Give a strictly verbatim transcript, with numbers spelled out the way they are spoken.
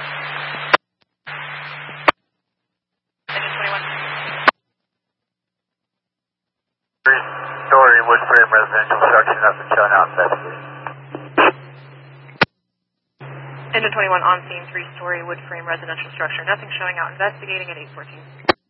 Engine twenty-one. Three-story wood frame residential structure, nothing shown out investigating. Engine twenty-one on scene, three-story wood frame residential structure. Nothing showing out investigating at eight fourteen.